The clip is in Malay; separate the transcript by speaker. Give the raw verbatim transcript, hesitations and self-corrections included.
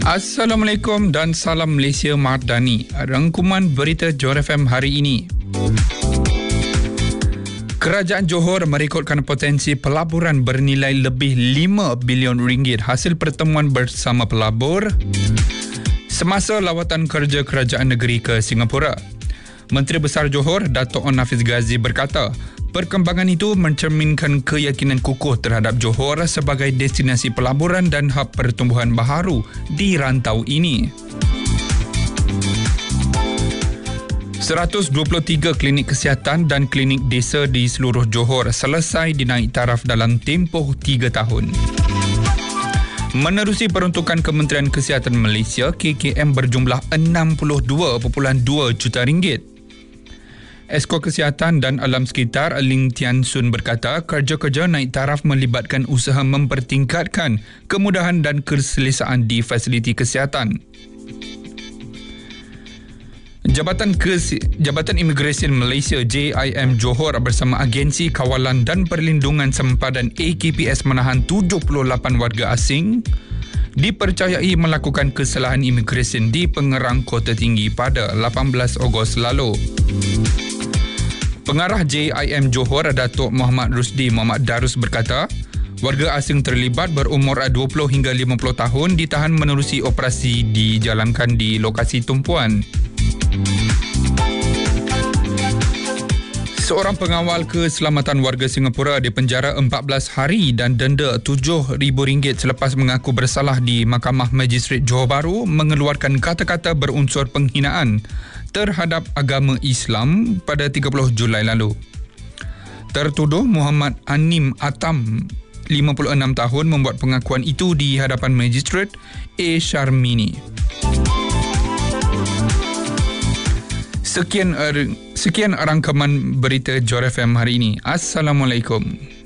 Speaker 1: Assalamualaikum dan salam Malaysia Mardani. Rangkuman berita Johor F M hari ini. Kerajaan Johor merekodkan potensi pelaburan bernilai lebih lima bilion ringgit hasil pertemuan bersama pelabur semasa lawatan kerja kerajaan negeri ke Singapura. Menteri Besar Johor, Dato' Onn Hafiz Ghazi berkata, perkembangan itu mencerminkan keyakinan kukuh terhadap Johor sebagai destinasi pelaburan dan hub pertumbuhan baharu di rantau ini. seratus dua puluh tiga klinik kesihatan dan klinik desa di seluruh Johor selesai dinaik taraf dalam tempoh tiga tahun. Menerusi peruntukan Kementerian Kesihatan Malaysia, K K M berjumlah enam puluh dua perpuluhan dua juta ringgit. Esko Kesihatan dan Alam Sekitar Ling Tian Sun berkata, kerja-kerja naik taraf melibatkan usaha mempertingkatkan kemudahan dan keselesaan di fasiliti kesihatan. Jabatan Kes- Jabatan Imigresen Malaysia J I M Johor bersama Agensi Kawalan dan Perlindungan Sempadan A K P S menahan tujuh puluh lapan warga asing dipercayai melakukan kesalahan imigresen di Pengerang Kota Tinggi pada lapan belas Ogos lalu. Pengarah J I M Johor, Datuk Muhammad Rusdi Muhammad Darus berkata, warga asing terlibat berumur dua puluh hingga lima puluh tahun ditahan menerusi operasi dijalankan di lokasi tumpuan. Seorang pengawal keselamatan warga Singapura dipenjara empat belas hari dan denda tujuh ribu ringgit selepas mengaku bersalah di Mahkamah Magistrate Johor Bahru mengeluarkan kata-kata berunsur penghinaan terhadap agama Islam pada tiga puluh Julai lalu. Tertuduh Muhammad Anim Atam, lima puluh enam tahun, membuat pengakuan itu di hadapan Magistrate A. Sharmini. Sekian, er, sekian rangkaman berita Johor F M hari ini. Assalamualaikum.